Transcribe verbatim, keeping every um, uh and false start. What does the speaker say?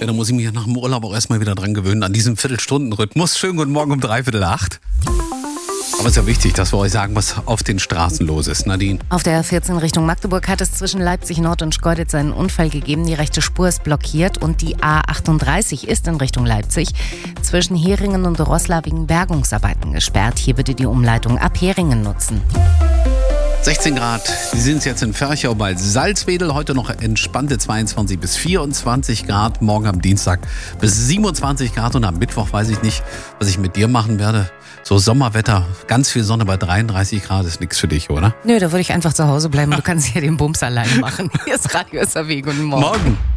Ja, da muss ich mich nach dem Urlaub auch erstmal wieder dran gewöhnen, an diesen Viertelstundenrhythmus. Schönen guten Morgen um dreiviertel acht. Aber es ist ja wichtig, dass wir euch sagen, was auf den Straßen los ist. Nadine? Auf der A vierzehn Richtung Magdeburg hat es zwischen Leipzig Nord und Schkeuditz einen Unfall gegeben. Die rechte Spur ist blockiert und die A achtunddreißig ist in Richtung Leipzig zwischen Heringen und Roßla wegen Bergungsarbeiten gesperrt. Hier bitte die Umleitung ab Heringen nutzen. sechzehn Grad, die sind es jetzt in Ferchau bei Salzwedel. Heute noch entspannte zweiundzwanzig bis vierundzwanzig Grad. Morgen am Dienstag bis siebenundzwanzig Grad. Und am Mittwoch weiß ich nicht, was ich mit dir machen werde. So Sommerwetter, ganz viel Sonne bei dreiunddreißig Grad ist nichts für dich, oder? Nö, da würde ich einfach zu Hause bleiben. Du kannst hier den Bums allein machen. Hier ist Radio S R W. Guten Morgen. Morgen.